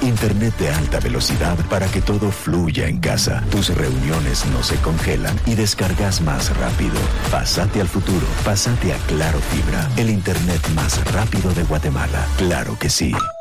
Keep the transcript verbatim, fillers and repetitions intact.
Internet de alta velocidad para que todo fluya en casa. Tus reuniones no se congelan y descargas más rápido. Pásate al futuro. Pásate a Claro Fibra. El Internet más rápido de Guatemala. Claro que sí.